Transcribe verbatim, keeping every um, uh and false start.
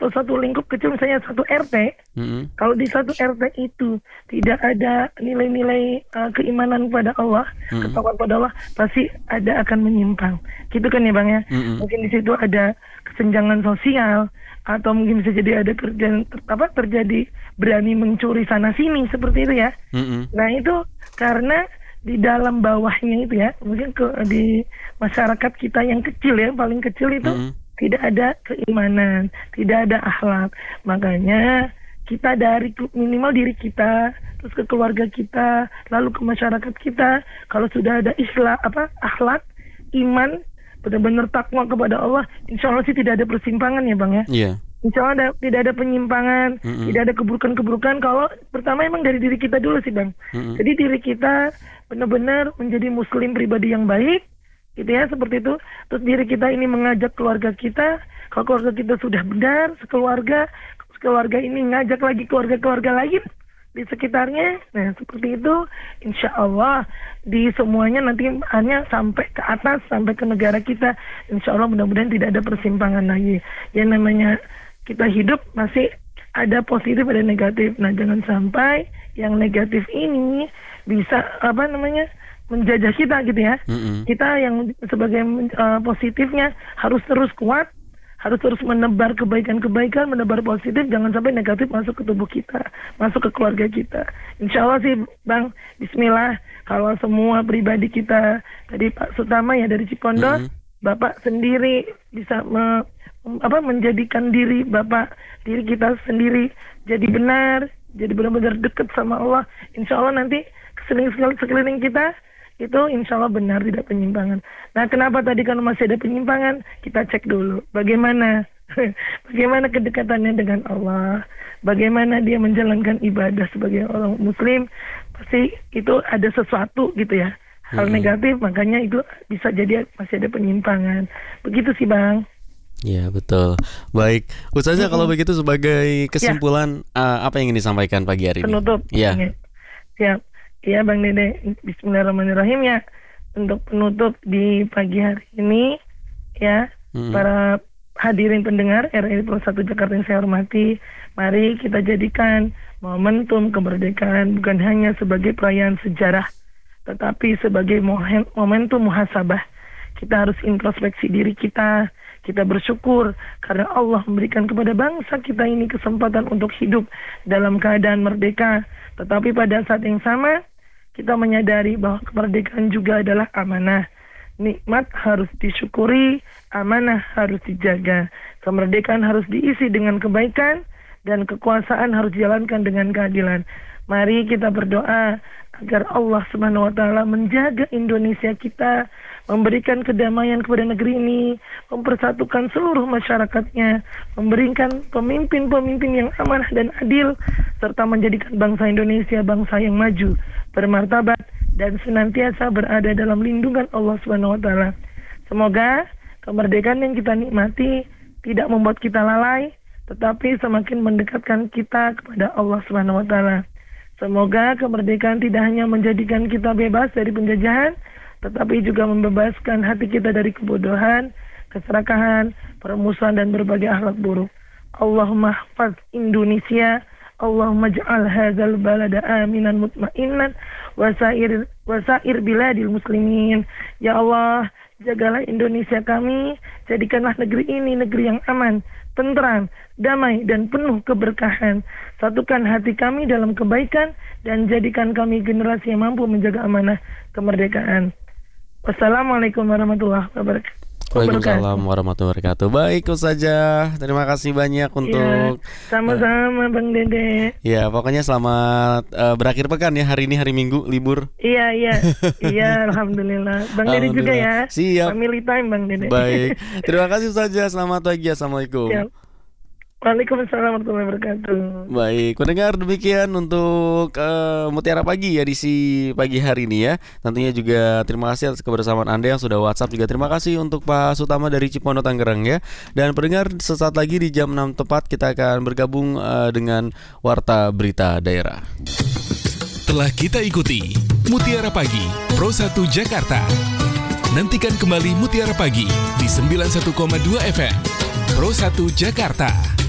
atau satu lingkup kecil, misalnya satu R T, mm-hmm. kalau di satu R T itu tidak ada nilai-nilai uh, keimanan kepada Allah, mm-hmm. ketakwaan pada Allah, pasti ada akan menyimpang. Gitu kan ya Bang ya? Mm-hmm. Mungkin di situ ada kesenjangan sosial, atau mungkin bisa jadi ada kerjaan ter, apa terjadi berani mencuri sana sini seperti itu ya. Mm-hmm. Nah itu karena di dalam bawahnya itu ya, mungkin ke, di masyarakat kita yang kecil ya, paling kecil itu mm-hmm. tidak ada keimanan, tidak ada akhlak. Makanya kita dari minimal diri kita, terus ke keluarga kita, lalu ke masyarakat kita, kalau sudah ada ikhlas apa akhlak, iman, benar-benar takwa kepada Allah, insya Allah sih tidak ada persimpangan ya Bang ya. Iya. Yeah. Insya Allah ada, tidak ada penyimpangan, mm-hmm. tidak ada keburukan-keburukan. Kalau pertama emang dari diri kita dulu sih Bang. Mm-hmm. Jadi diri kita benar-benar menjadi muslim pribadi yang baik, gitu ya, seperti itu. Terus diri kita ini mengajak keluarga kita. Kalau keluarga kita sudah benar, sekeluarga, keluarga ini ngajak lagi keluarga-keluarga lain di sekitarnya. Nah seperti itu, insya Allah di semuanya nanti hanya sampai ke atas, sampai ke negara kita. Insya Allah mudah-mudahan tidak ada persimpangan lagi. Yang namanya kita hidup masih ada positif, ada negatif. Nah jangan sampai yang negatif ini bisa apa namanya menjajah kita gitu ya. Mm-hmm. Kita yang sebagai uh, positifnya harus terus kuat, harus terus menebar kebaikan-kebaikan, menebar positif, jangan sampai negatif masuk ke tubuh kita, masuk ke keluarga kita. Insya Allah sih Bang, bismillah, kalau semua pribadi kita, tadi Pak Sutama ya dari Cipondo, mm-hmm. Bapak sendiri bisa me, apa menjadikan diri Bapak, diri kita sendiri jadi benar, jadi benar-benar dekat sama Allah. Insya Allah nanti sekeliling, sekeliling kita itu insya Allah benar, tidak penyimpangan. Nah kenapa tadi kalau masih ada penyimpangan, kita cek dulu bagaimana bagaimana kedekatannya dengan Allah, bagaimana dia menjalankan ibadah sebagai orang muslim. Pasti itu ada sesuatu gitu ya, hal hmm. negatif, makanya itu bisa jadi masih ada penyimpangan. Begitu sih Bang. Ya betul. Baik Ustazah, mm-hmm. kalau begitu sebagai kesimpulan ya. uh, apa yang ingin disampaikan pagi hari ini? Penutup ya. Siap. Ya Bang Dede, bismillahirrahmanirrahim ya. Untuk penutup di pagi hari ini ya, hmm. para hadirin pendengar R R I Pro satu Jakarta yang saya hormati, mari kita jadikan momentum kemerdekaan bukan hanya sebagai perayaan sejarah, tetapi sebagai momentum muhasabah. Kita harus introspeksi diri kita. Kita bersyukur karena Allah memberikan kepada bangsa kita ini kesempatan untuk hidup dalam keadaan merdeka. Tetapi pada saat yang sama, kita menyadari bahwa kemerdekaan juga adalah amanah. Nikmat harus disyukuri, amanah harus dijaga. Kemerdekaan harus diisi dengan kebaikan, dan kekuasaan harus dijalankan dengan keadilan. Mari kita berdoa agar Allah Subhanahu wa taala menjaga Indonesia kita, memberikan kedamaian kepada negeri ini, mempersatukan seluruh masyarakatnya, memberikan pemimpin-pemimpin yang amanah dan adil, serta menjadikan bangsa Indonesia bangsa yang maju, bermartabat, dan senantiasa berada dalam lindungan Allah Subhanahu wa taala. Semoga kemerdekaan yang kita nikmati tidak membuat kita lalai, tetapi semakin mendekatkan kita kepada Allah Subhanahu wa taala. Semoga kemerdekaan tidak hanya menjadikan kita bebas dari penjajahan, tetapi juga membebaskan hati kita dari kebodohan, keserakahan, permusuhan, dan berbagai akhlak buruk. Allahumma hafaz Indonesia, Allahumma ja'al hadzal balada aminan mutmainan wasair wasair biladil muslimin. Ya Allah, jagalah Indonesia kami, jadikanlah negeri ini negeri yang aman, tentram, damai, dan penuh keberkahan. Satukan hati kami dalam kebaikan dan jadikan kami generasi yang mampu menjaga amanah kemerdekaan. Wassalamualaikum warahmatullahi wabarakatuh. Waalaikumsalam warahmatullahi wabarakatuh. Baik Ustazah, terima kasih banyak untuk ya, sama-sama Bang Dede. Ya, pokoknya selamat uh, berakhir pekan ya, hari ini hari Minggu libur. Iya, iya. Iya, alhamdulillah. Bang Dede juga ya. Siap. Family time Bang Dede. Baik. Terima kasih Ustazah. Selamat pagi. Assalamualaikum. Siap. Waalaikumsalam warahmatullahi wabarakatuh. Baik, pendengar, demikian untuk uh, Mutiara Pagi edisi pagi hari ini ya. Tentunya juga terima kasih atas kebersamaan Anda yang sudah WhatsApp. Juga terima kasih untuk Pak Sutama dari Cipondo Tangerang ya. Dan pendengar, sesaat lagi di jam enam tepat kita akan bergabung uh, dengan Warta Berita Daerah. Telah kita ikuti Mutiara Pagi Pro satu Jakarta. Nantikan kembali Mutiara Pagi di sembilan puluh satu koma dua F M Pro satu Jakarta.